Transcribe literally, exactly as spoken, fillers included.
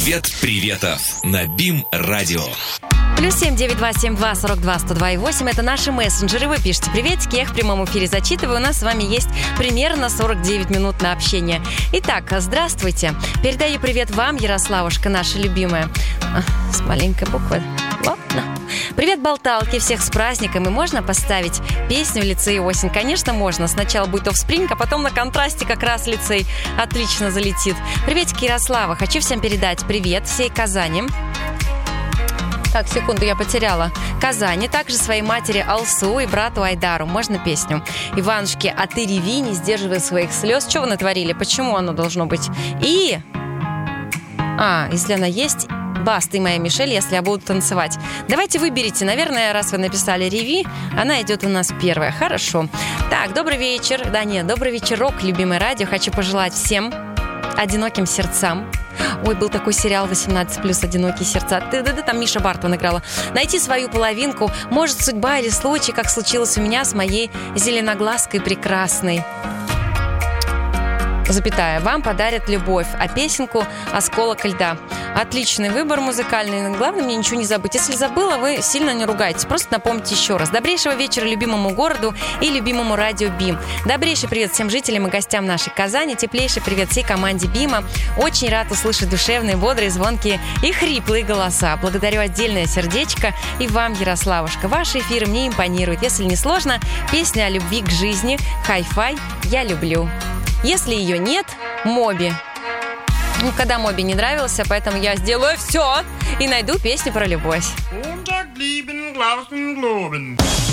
Привет приветов на БИМ-радио. Плюс семь девять два семь два сорок два сто два и восемь. Это наши мессенджеры. Вы пишите приветики, я их в прямом эфире зачитываю. У нас с вами есть примерно сорок девять минут на общение. Итак, здравствуйте. Передаю привет вам, Ярославушка, наша любимая. С маленькой буквы. Ладно. Привет, болталки, всех с праздником. И можно поставить песню «Лицей осень»? Конечно, можно. Сначала будет Offspring, а потом на контрасте как раз лицей отлично залетит. Приветики, Ярослава. Хочу всем передать привет всей Казани. Так, секунду, я потеряла. Казани, также своей матери Алсу и брату Айдару. Можно песню? Иванушки, а ты реви, не сдерживай своих слез. Что вы натворили? Почему оно должно быть? И... А, если она есть... Бас, ты моя Мишель, если я буду танцевать. Давайте выберите. Наверное, раз вы написали «Реви», она идет у нас первая. Хорошо. Так, добрый вечер. Да нет, добрый вечерок, любимое радио. Хочу пожелать всем одиноким сердцам. Ой, был такой сериал восемнадцать плюс «Одинокие сердца». Ты-да-да, там Миша Бартман играла. Найти свою половинку. Может, судьба или случай, как случилось у меня с моей зеленоглазкой прекрасной. Запятая. Вам подарят любовь, а песенку «Осколок льда». Отличный выбор музыкальный. Главное, мне ничего не забыть. Если забыла, вы сильно не ругайтесь. Просто напомните еще раз. Добрейшего вечера любимому городу и любимому радио БИМ. Добрейший привет всем жителям и гостям нашей Казани. Теплейший привет всей команде БИМа. Очень рад услышать душевные, бодрые, звонкие и хриплые голоса. Благодарю отдельное сердечко и вам, Ярославушка. Ваши эфиры мне импонируют. Если не сложно, песня о любви к жизни «Хай-фай» я люблю. Если ее нет, Моби. Ну, когда Моби не нравился, поэтому я сделаю все и найду песню про любовь.